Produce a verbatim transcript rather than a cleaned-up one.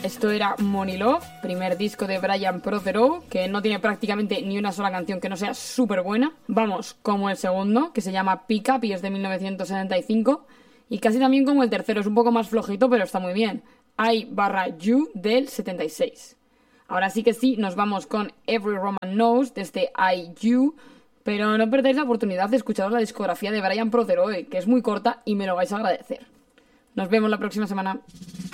Esto era Money Love, primer disco de Brian Protheroe, que no tiene prácticamente ni una sola canción que no sea súper buena. Vamos, como el segundo, que se llama Pick Up y es de mil novecientos setenta y cinco. Y casi también como el tercero, es un poco más flojito, pero está muy bien. I barra You del setenta y seis. Ahora sí que sí, nos vamos con Every Roman Knows desde I You, pero no perdáis la oportunidad de escuchar la discografía de Brian Protheroe, que es muy corta y me lo vais a agradecer. Nos vemos la próxima semana.